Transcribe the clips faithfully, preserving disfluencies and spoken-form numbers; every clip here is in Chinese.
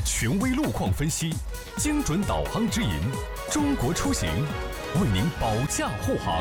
权威路况分析，精准导航指引，中国出行为您保驾护航。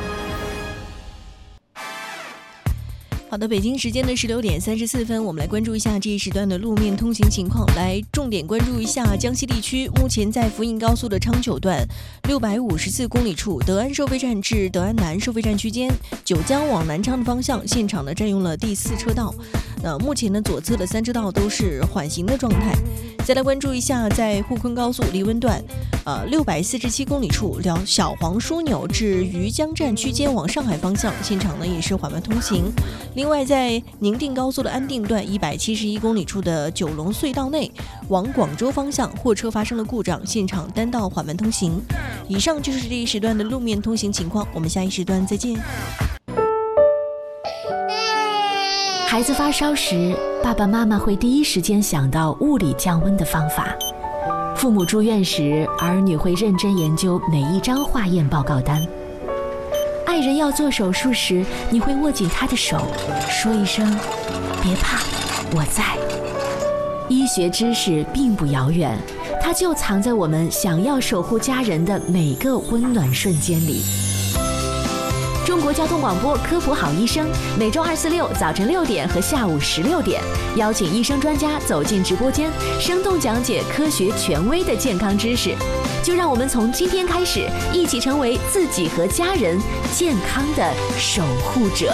好的，北京时间的十六点三十四分，我们来关注一下这一时段的路面通行情况。来重点关注一下江西地区，目前在福印高速的昌九段六百五十四公里处，德安收费站至德安南收费站区间，九江往南昌的方向，现场呢占用了第四车道。那目前呢左侧的三车道都是缓行的状态。再来关注一下，在沪昆高速黎温段，呃六百四十七公里处，了小黄枢纽至余江站区间往上海方向，现场呢也是缓慢通行。另外，在宁定高速的安定段一百七十一公里处的九龙隧道内，往广州方向货车发生了故障，现场单道缓慢通行。以上就是这一时段的路面通行情况，我们下一时段再见。 孩子发烧时，爸爸妈妈会第一时间想到物理降温的方法；父母住院时，儿女会认真研究每一张化验报告单；爱人要做手术时，你会握紧他的手，说一声“别怕，我在”。医学知识并不遥远，它就藏在我们想要守护家人的每个温暖瞬间里。中国交通广播科普好医生，每周二、四、六早晨六点和下午十六点，邀请医生专家走进直播间，生动讲解科学权威的健康知识。就让我们从今天开始，一起成为自己和家人健康的守护者。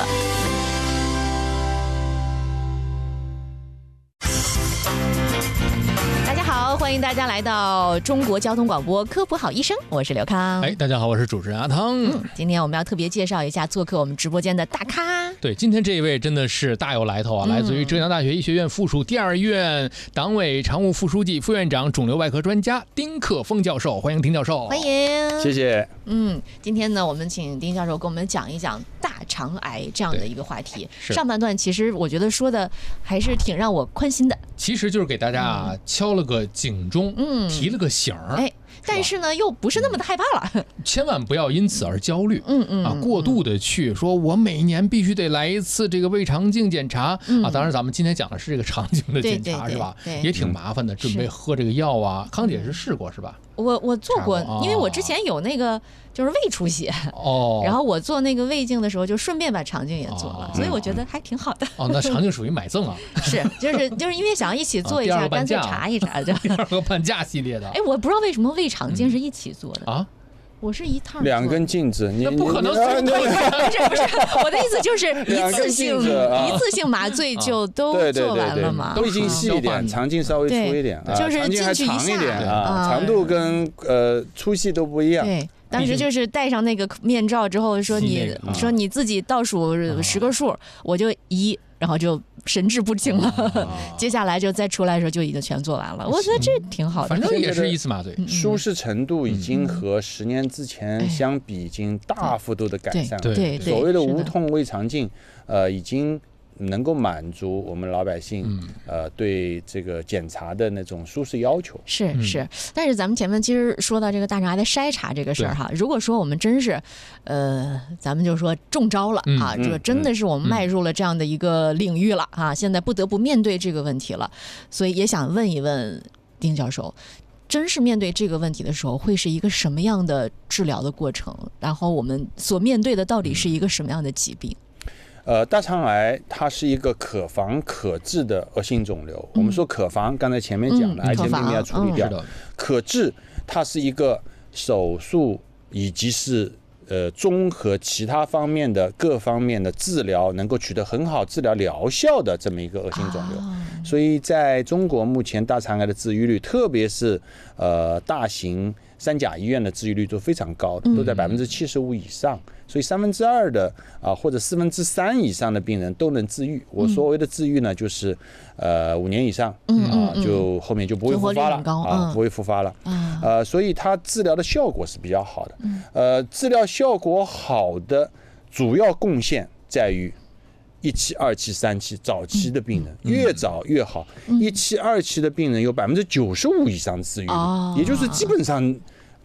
欢迎大家来到中国交通广播科普好医生，我是刘康。 哎，大家好，我是主持人阿汤。 嗯，今天我们要特别介绍一下做客我们直播间的大咖。 对，今天这一位真的是大有来头啊，嗯、来自于浙江大学医学院附属第二医院党委常务副书记、副院长、肿瘤外科专家丁克峰教授，欢迎丁教授。 欢迎， 谢谢。 嗯，今天呢，我们请丁教授跟我们讲一讲大肠癌这样的一个话题。上半段其实我觉得说的还是挺让我宽心的， 其实就是给大家啊、嗯、敲了个警钟，嗯，提了个醒儿。 哎，但是呢，又不是那么的害怕了。 千万不要因此而焦虑， 嗯嗯啊，过度的去说，我每年必须得来一次这个胃肠镜检查、嗯、啊。当然，咱们今天讲的是这个肠镜的检查，是吧？ 对， 也挺麻烦的，准备喝这个药啊。康姐是试过是吧？ 我我做过，因为我之前有那个就是胃出血哦，然后我做那个胃镜的时候就顺便把肠镜也做了，哦、所以我觉得还挺好的。 哦，那肠镜属于买赠啊？ 是，就是就是因为想要一起做一下，干脆查一查就。 第二个半价系列的。 哎，我不知道为什么胃肠镜是一起做的、 嗯、啊。 我是一趟两根镜子，你不可能做不是不是，我的意思就是一次性一次性麻醉就都做完了嘛， 胃镜细一点，肠镜稍微粗一点， 就是进去一下，啊，长度跟呃粗细都不一样。 对，当时就是戴上那个面罩之后，说你说你自己倒数十个数，我就一。然后就神志不清了、啊，接下来就再出来的时候就已经全做完了。我觉得这挺好的， 反正也是一次麻醉， 舒适程度已经和十年之前相比已经大幅度的改善了。 对对对， 所谓的无痛胃肠镜，呃，已经能够满足我们老百姓、嗯、呃对这个检查的那种舒适要求。 是是，但是咱们前面其实说到这个大肠癌的筛查这个事儿哈，如果说我们真是呃咱们就说中招了、嗯、啊，这真的是我们迈入了这样的一个领域了啊，现在不得不面对这个问题了，所以也想问一问丁教授，真是面对这个问题的时候会是一个什么样的治疗的过程，然后我们所面对的到底是一个什么样的疾病？ 呃，大肠癌它是一个可防可治的恶性肿瘤。嗯、我们说可防，刚才前面讲了，癌前病变要处理掉。嗯、可治，它是一个手术以及是呃综合其他方面的各方面的治疗，能够取得很好治疗疗效的这么一个恶性肿瘤。啊、所以在中国目前大肠癌的治愈率，特别是呃大型三甲医院的治愈率都非常高的，都在百分之七十五以上。所以三分之二的啊，或者四分之三以上的病人都能治愈。我所谓的治愈呢，就是呃五年以上啊，就后面就不会复发了啊，不会复发了。呃，所以它治疗的效果是比较好的。呃，治疗效果好的主要贡献在于一期、二期、三期早期的病人，越早越好。一期、二期的病人有百分之九十五以上治愈率，也就是基本上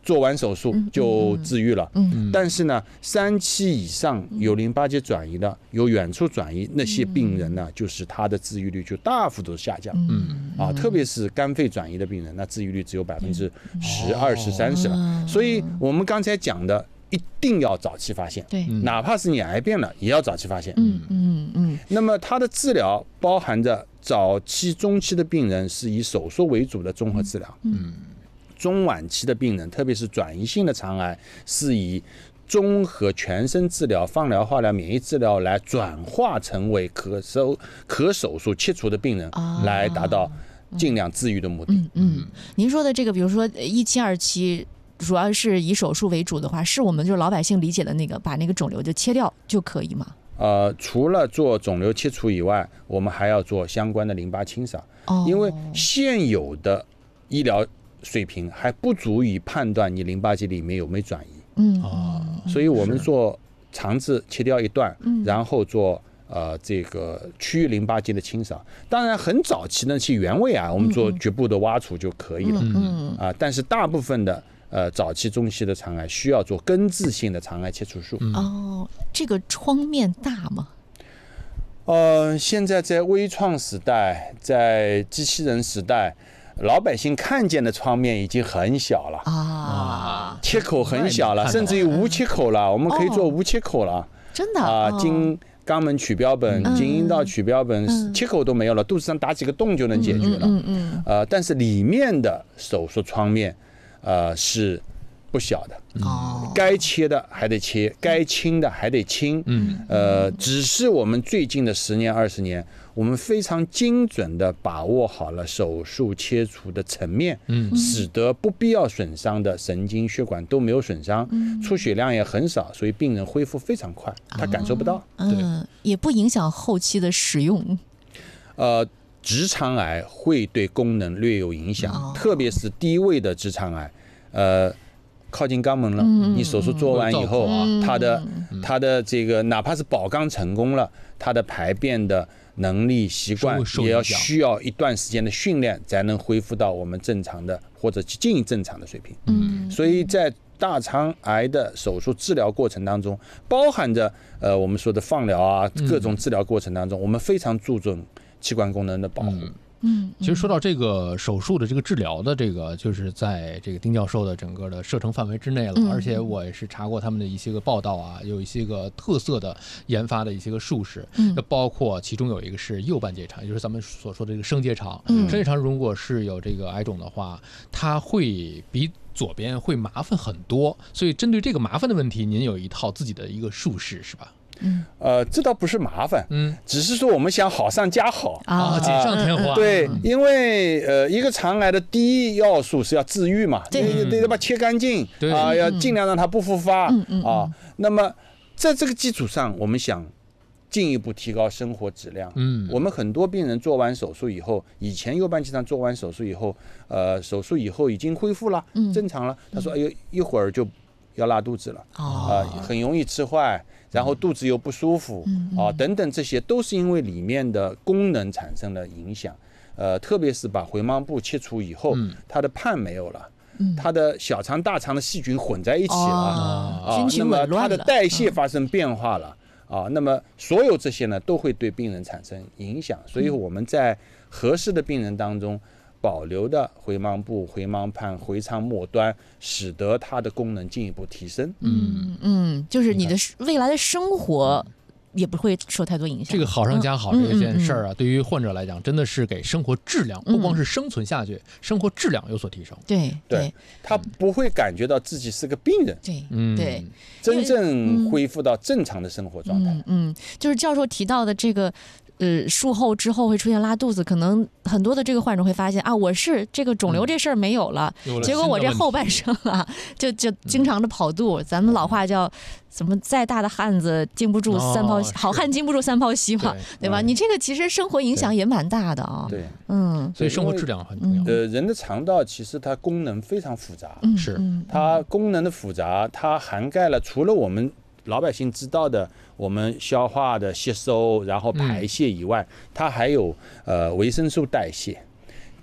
做完手术就治愈了。 嗯， 但是呢，三期以上有淋巴结转移的，有远处转移，那些病人呢，就是他的治愈率就大幅度下降。 嗯啊，特别是肝肺转移的病人，那治愈率只有百分之十、二十、三十了。所以我们刚才讲的，一定要早期发现。 对， 哪怕是你癌变了，也要早期发现。 嗯嗯嗯。 那么它的治疗包含着早期、中期的病人是以手术为主的综合治疗。 嗯。 中晚期的病人，特别是转移性的肠癌，是以综合全身治疗、放疗、化疗、免疫治疗来转化成为可手可手术切除的病人，来达到尽量治愈的目的。 嗯嗯，您说的这个，比如说一期、二期，主要是以手术为主的话，是我们就是老百姓理解的那个，把那个肿瘤就切掉就可以吗？ 呃，除了做肿瘤切除以外，我们还要做相关的淋巴清扫， 哦、 因为现有的医疗水平还不足以判断你淋巴结里面有没有转移。 嗯啊， 所以我们做肠子切掉一段， 嗯、 然后做呃这个区域淋巴结的清扫。当然，很早期的去原位啊，我们做局部的挖除就可以了。 嗯啊，但是大部分的呃早期、中期的肠癌需要做根治性的肠癌切除术。 哦，这个创面大吗？ 呃，现在在微创时代，在机器人时代。老百姓看见的创面已经很小了啊， 切口很小了，甚至于无切口了。我们可以做无切口了， 哦、真的啊，经肛门取标本、 嗯、 经阴道取标本、嗯，切口都没有了，肚子上打几个洞就能解决了。 嗯嗯嗯呃，但是里面的手术创面，呃是不小的。 哦， 该切的还得切，该清的还得清。 嗯， 呃，只是我们最近的十年、二十年。我们非常精准地把握好了手术切除的层面， 嗯， 使得不必要损伤的神经血管都没有损伤，嗯，出血量也很少，所以病人恢复非常快，他感受不到， 嗯，也不影响后期的使用。 呃，直肠癌会对功能略有影响， 哦、 特别是低位的直肠癌，呃。靠近肛门了， 嗯、 你手术做完以后， 嗯、 它的它的这个哪怕是保肛成功了，它的排便的能力、习惯也要需要一段时间的训练，才能恢复到我们正常的或者近正常的水平。 嗯， 所以在大肠癌的手术治疗过程当中，包含着呃我们说的放疗啊各种治疗过程当中，我们非常注重器官功能的保护。 嗯嗯， 其实说到这个手术的这个治疗的这个，就是在这个丁教授的整个的射程范围之内了。 嗯、 而且我也是查过他们的一些个报道啊，有一些个特色的研发的一些个术式， 嗯， 包括其中有一个是右半结肠，也就是咱们所说的这个升结肠。 嗯， 升结肠如果是有这个癌肿的话，它会比左边会麻烦很多。所以针对这个麻烦的问题，您有一套自己的一个术式是吧？ 嗯， 呃，这倒不是麻烦， 嗯， 只是说我们想好上加好啊，锦上添花。 对，因为呃，一个肠癌的第一要素是要治愈嘛， 对， 得把它切干净啊，要尽量让它不复发啊。那么在这个基础上，我们想进一步提高生活质量。 嗯， 我们很多病人做完手术以后，以前右半结肠做完手术以后，呃，手术以后已经恢复了，正常了。他说，哎呦，一会儿就要拉肚子了，啊，很容易吃坏。然后肚子又不舒服，啊，等等，这些都是因为里面的功能产生了影响。呃，特别是把回盲部切除以后，它的pan没有了，它的小肠、大肠的细菌混在一起了，啊，那么它的代谢发生变化了，啊，那么所有这些呢，都会对病人产生影响。所以我们在合适的病人当中，保留的回盲部、回盲pan、回肠末端，使得它的功能进一步提升。 嗯嗯，就是你的未来的生活也不会受太多影响。 这个好上加好这件事儿啊，对于患者来讲，真的是给生活质量，不光是生存下去，生活质量有所提升。 对对，他不会感觉到自己是个病人。 对， 嗯， 对， 真正恢复到正常的生活状态。 嗯嗯，就是教授提到的这个。呃，术后之后会出现拉肚子，可能很多的这个患者会发现啊，我是这个肿瘤这事儿没有了， 嗯、 结果我这后半生啊，就就经常的跑肚。嗯、咱们老话叫怎么，再大的汉子经不住三泡稀，哦、好汉经不住三泡稀嘛，对, 对吧？嗯、你这个其实生活影响也蛮大的啊。 对， 嗯， 所以生活质量很重要。 呃，人的肠道其实它功能非常复杂， 嗯、 是它功能的复杂，它涵盖了除了我们老百姓知道的我们消化的吸收然后排泄以外，嗯、它还有呃维生素代谢，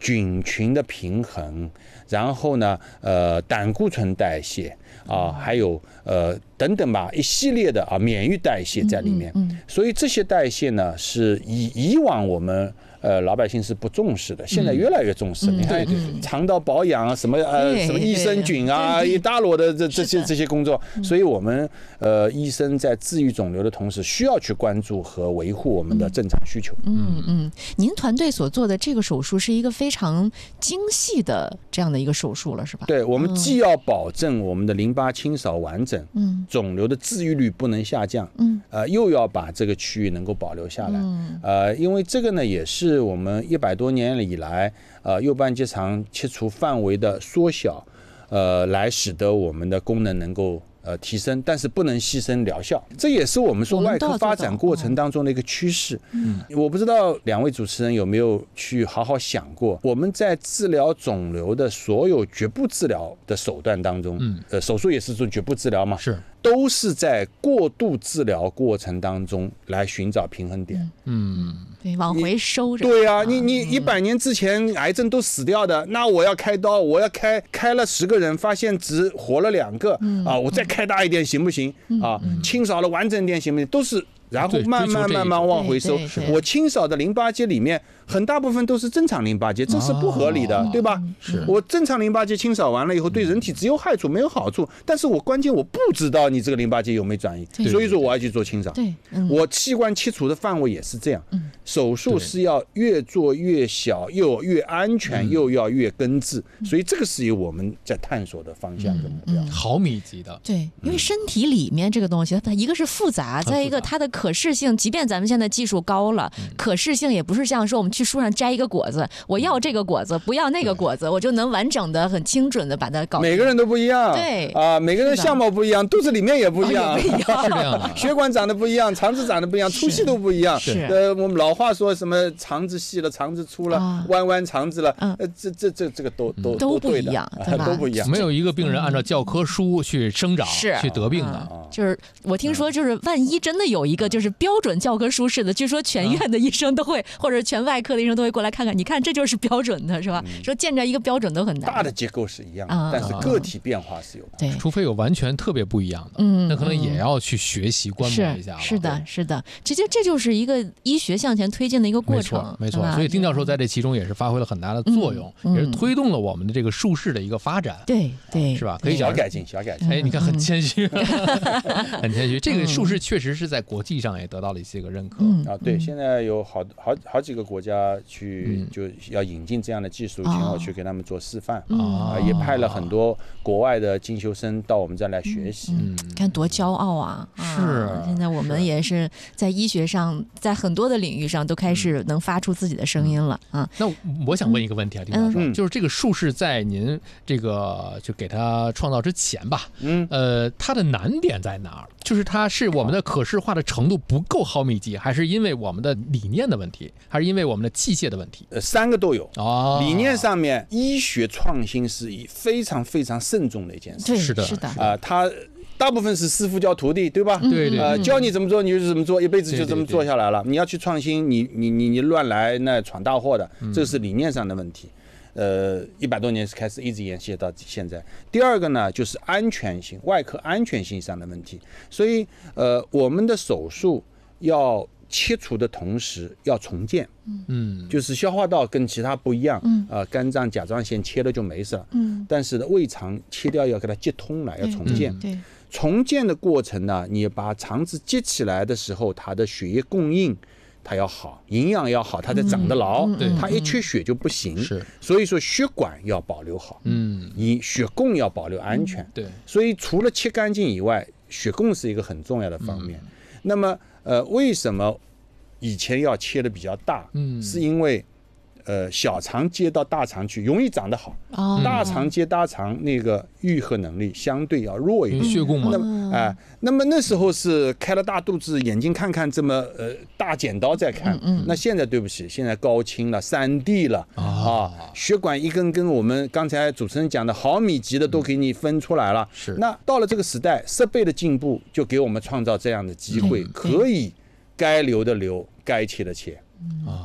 菌群的平衡，然后呢，呃，胆固醇代谢啊，还有呃等等吧，一系列的啊免疫代谢在里面。嗯嗯、所以这些代谢呢，是以以往我们呃老百姓是不重视的，现在越来越重视。嗯、你看肠道保养啊，什么呃什么益生菌啊，一大摞的这这些这些工作，所以我们呃医生在治愈肿瘤的同时，需要去关注和维护我们的正常需求。 嗯嗯，您团队所做的这个手术是一个非常精细的这样的一个手术了，是吧？ 对，我们既要保证我们的淋巴清扫完整，嗯，肿瘤的治愈率不能下降，嗯，呃，又要把这个区域能够保留下来，嗯，呃，因为这个呢，也是我们一百多年以来，呃，右半结肠切除范围的缩小，呃，来使得我们的功能能够。呃，提升，但是不能牺牲疗效，这也是我们说外科发展过程当中的一个趋势。嗯，我不知道两位主持人有没有去好好想过，我们在治疗肿瘤的所有局部治疗的手段当中，嗯，呃，手术也是做局部治疗嘛， 是， 都是在过度治疗过程当中来寻找平衡点。嗯， 对，往回收着。 对啊，你你一百年之前癌症都死掉的，那我要开刀，我要开开了十个人，发现只活了两个，啊，我再开大一点行不行？啊，清扫了完整点行不行？都是，然后慢慢慢慢往回收。我清扫的淋巴结里面很大部分都是正常淋巴结，这是不合理的，对吧？是我正常淋巴结清扫完了以后，对人体只有害处没有好处，但是我关键我不知道你这个淋巴结有没有转移，所以说我要去做清扫。 对， 我器官切除的范围也是这样，手术是要越做越小，又越安全，又要越根治，所以这个是我们在探索的方向跟目标。 毫米级的， 对，因为身体里面这个东西，它一个是复杂，再一个它的可视性，即便咱们现在技术高了，可视性也不是像说我们去树上摘一个果子，我要这个果子，不要那个果子，我就能完整的、很精准的把它搞。 每个人都不一样， 对啊，每个人相貌不一样，肚子里面也不一样， 是这样的， 血管长得不一样，肠子长得不一样，粗细都不一样。 是， 呃，我们老话说什么肠子细了，肠子粗了，弯弯肠子了，呃，这这这这个都都都不一样， 都不一样。 没有一个病人按照教科书去生长、去得病的。 就是我听说，就是万一真的有一个就是标准教科书式的，据说全院的医生都会，或者全外科的医生都会过来看看，你看这就是标准的，是吧？说见着一个标准都很难。 大的结构是一样的，但是个体变化是有的。 对， 除非有完全特别不一样的，嗯，那可能也要去学习观摩一下。 是的，是的，直接这就是一个医学向前推进的一个过程， 没错。所以丁教授在这其中也是发挥了很大的作用，也是推动了我们的这个术式的一个发展。 对对， 是吧？ 可以小改进，小改进。 哎，你看很谦虚，很谦虚。这个术式确实是在国际上也得到了一些个认可啊。对，现在有好好好几个国家去就要引进这样的技术，请我去给他们做示范啊，也派了很多国外的进修生到我们这来学习。 嗯，看多骄傲啊！ 是， 现在我们也是在医学上，在很多的领域上都开始能发出自己的声音了啊。 那我想问一个问题啊，丁教授，就是这个术式在您这个就给它创造之前吧，嗯，呃，它的难点在哪儿？就是它是我们的可视化的程度不够毫米级，还是因为我们的理念的问题，还是因为我们的器械的问题？ 呃，三个都有。哦，理念上面，医学创新是非常非常慎重的一件事。 是的， 是的。 啊、呃，它大部分是师傅教徒弟，对吧？ 对对。 呃，教你怎么做，你就怎么做，一辈子就这么做下来了。你要去创新，你你你你乱来，那闯大祸的，这是理念上的问题。呃，一百多年开始一直延续到现在。第二个呢，就是安全性，外科安全性上的问题。所以，呃，我们的手术要切除的同时要重建，嗯，就是消化道跟其他不一样，嗯，呃，肝脏、甲状腺切了就没事了，嗯，但是呢，胃肠切掉要给它接通了，要重建， 对， 重建的过程呢，你把肠子接起来的时候，它的血液供应。它要好，营养要好，它才长得牢。 嗯嗯、 它一缺血就不行。 是， 所以说血管要保留好，嗯，你血供要保留安全。 嗯、对， 所以除了切干净以外，血供是一个很重要的方面。嗯、那么，呃，为什么以前要切的比较大？嗯，是因为。呃，小肠接到大肠去容易长得好，哦、大肠接大肠那个愈合能力相对要弱一点。 血供嘛， 那么哎、呃，那么那时候是开了大肚子，眼睛看看这么呃大剪刀在看。嗯嗯、那现在对不起，现在高清了，三 D 了、哦、啊，血管一根根我们刚才主持人讲的毫米级的都给你分出来了。 是、嗯。 那到了这个时代，设备的进步就给我们创造这样的机会，可以该留的留，该切的切。啊，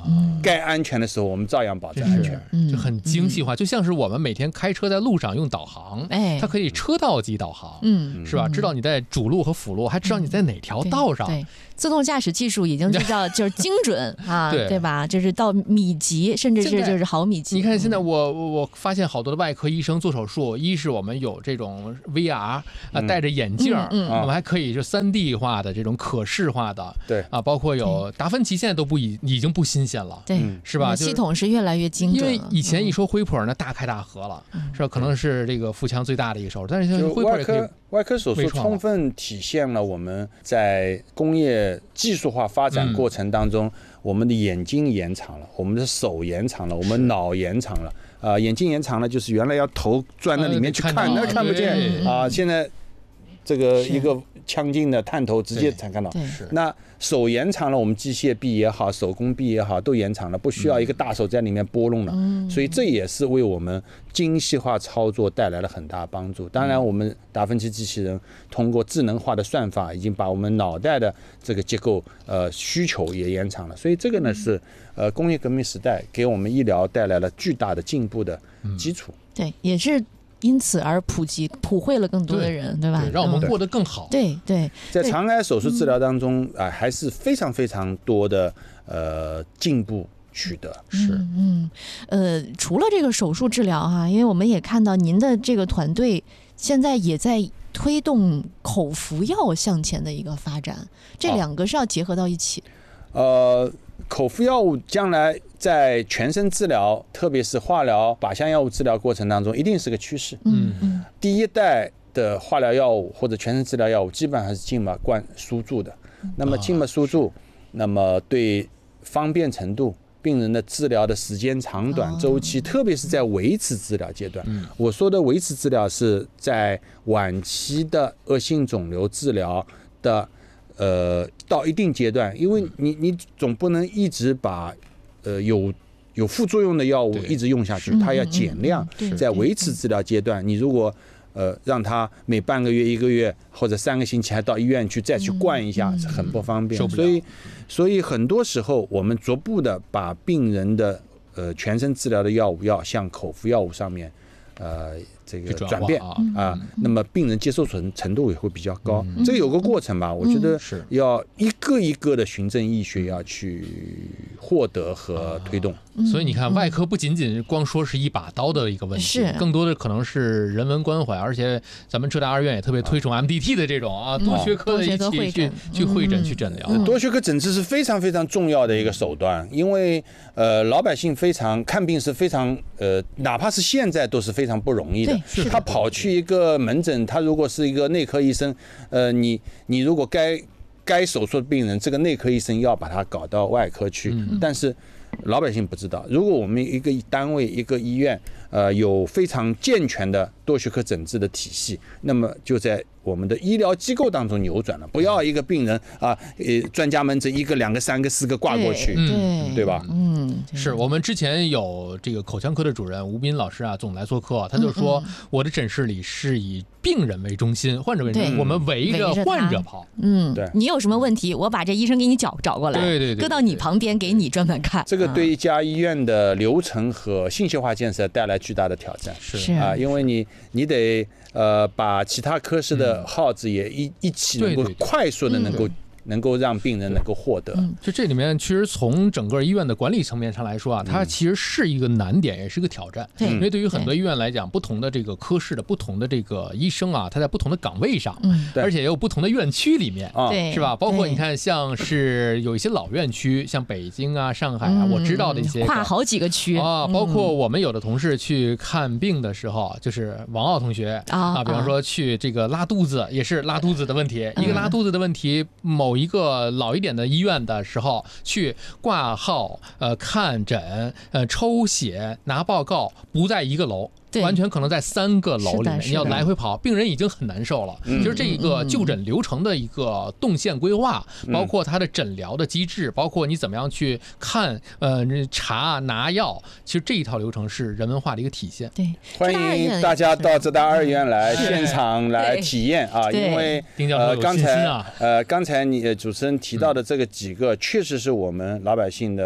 该安全的时候我们照样保证安全， 就很精细化，就像是我们每天开车在路上用导航，它可以车道级导航，嗯，是吧？知道你在主路和辅路，还知道你在哪条道上。 对，自动驾驶技术已经就叫就是精准啊，对吧？就是到米级，甚至是就是毫米级。 你看现在我我发现好多的外科医生做手术，一是我们有这种 V R 啊，戴着眼镜，我们还可以就三 D 化的这种可视化的， 对啊，包括有达芬奇现在都不已已经不新鲜了， 对， 是吧？ 系统是越来越精准。 因为以前一说辉普那大开大合了，是吧？可能是这个腹腔最大的一个手术，但是现在辉普也可以。 外科手术充分体现了我们在工业技术化发展过程当中，我们的眼睛延长了，我们的手延长了，我们脑延长了。啊、呃，眼睛延长了，就是原来要头钻到里面去看，那、呃、看不见啊、呃，现在这个一个腔镜的探头直接才看到。那手延长了，我们机械臂也好，手工臂也好，都延长了，不需要一个大手在里面拨弄了。嗯、所以这也是为我们精细化操作带来了很大帮助。当然，我们达芬奇机器人通过智能化的算法，已经把我们脑袋的这个结构呃需求也延长了。所以这个呢是呃工业革命时代给我们医疗带来了巨大的进步的基础。 嗯、对，也是。因此而普及普惠了更多的人， 对, 对吧？ 对，让我们过得更好。 对对， 在肠癌手术治疗当中啊、呃，还是非常非常多的呃进步取得。 是，嗯呃，除了这个手术治疗哈、啊，因为我们也看到您的这个团队现在也在推动口服药向前的一个发展，这两个是要结合到一起。 哦、呃。口服药物将来在全身治疗，特别是化疗、靶向药物治疗过程当中，一定是个趋势。嗯嗯。第一代的化疗药物或者全身治疗药物，基本上是静脉灌输注的。那么静脉输注，那么对方便程度、病人的治疗的时间长短、周期，特别是在维持治疗阶段。我说的维持治疗是在晚期的恶性肿瘤治疗的。呃，到一定阶段，因为你你总不能一直把呃有有副作用的药物一直用下去，它要减量，在维持治疗阶段，你如果呃让它每半个月、一个月或者三个星期还到医院去再去灌一下，是很不方便。所以所以很多时候我们逐步的把病人的呃全身治疗的药物要向口服药物上面呃。这个转变啊，那么病人接受程程度也会比较高，嗯、这个有个过程吧，我觉得要一个一个的循证医学要去获得和推动。 嗯、所以你看，外科不仅仅光说是一把刀的一个问题，更多的可能是人文关怀，而且咱们浙大二院也特别推崇 M D T 的这种啊多学科的一起去去会诊去诊疗。 嗯、多学科诊治是非常非常重要的一个手段，因为呃老百姓非常看病是非常呃哪怕是现在都是非常不容易的。他跑去一个门诊，他如果是一个内科医生，呃，你你如果该该手术的病人，这个内科医生要把他搞到外科去，嗯、但是老百姓不知道。如果我们一个单位一个医院，呃，有非常健全的多学科诊治的体系，那么就在我们的医疗机构当中扭转了。不要一个病人啊，呃，专家门诊一个、两个、三个、四个挂过去， 对, 对吧？ 嗯， 是我们之前有这个口腔科的主任吴斌老师啊，总来做客，他就说我的诊室里是以病人为中心，患者为中心，我们围着患者跑。 嗯，对，你有什么问题，我把这医生给你找找过来， 对对对， 搁到你旁边给你专门看。 这个对一家医院的流程和信息化建设带来巨大的挑战。 是啊，因为你你得呃把其他科室的号子也一一起能够快速的能够。能够让病人能够获得， 嗯、就这里面，其实从整个医院的管理层面上来说啊，它其实是一个难点，也是一个挑战。 嗯、 因为对于很多医院来讲，不同的这个科室的不同的这个医生啊，他在不同的岗位上，嗯、而且也有不同的院区里面， 对， 是吧？包括你看，像是有一些老院区，像北京啊、上海啊，嗯、我知道的一些跨好几个区啊，包括我们有的同事去看病的时候，就是王傲同学啊，啊比方说去这个拉肚子，也是拉肚子的问题，嗯、一个拉肚子的问题，某一个老一点的医院的时候去挂号、呃看诊、呃抽血、拿报告，不在一个楼。完全可能在三个楼里面，你要来回跑，病人已经很难受了。其实这个就诊流程的一个动线规划，包括它的诊疗的机制，包括你怎么样去看、呃查拿药，其实这一套流程是人文化的一个体现。 对， 欢迎大家到浙大二院来现场来体验啊，因为呃刚才呃刚才你主持人提到的这个几个，确实是我们老百姓的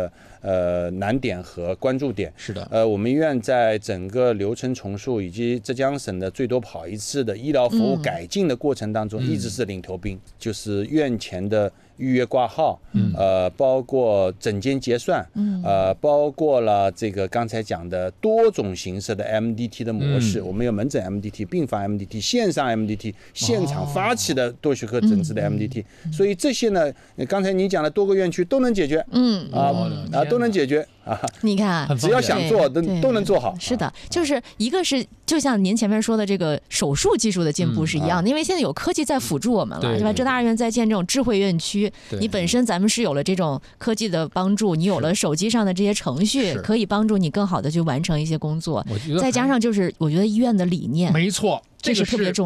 呃难点和关注点。 是的， 呃，我们医院在整个流程重塑以及浙江省的最多跑一次的医疗服务改进的过程当中，嗯、一直是领头兵，就是院前的预约挂号，嗯、呃，包括诊间结算，嗯、呃，包括了这个刚才讲的多种形式的 M D T 的模式，嗯、我们有门诊 M D T、病房 M D T、线上 M D T、现场发起的多学科诊治的 M D T，、哦、所以这些呢，刚才你讲的多个院区都能解决，嗯啊、哦、啊都能解决。啊， 你看， 只要想做，都都能做好。 是的，就是一个是，就像您前面说的，这个手术技术的进步是一样的，因为现在有科技在辅助我们了，是吧？浙大二院在建这种智慧院区，你本身咱们是有了这种科技的帮助，你有了手机上的这些程序，可以帮助你更好的去完成一些工作。再加上就是，我觉得医院的理念， 没错， 这是特别重要。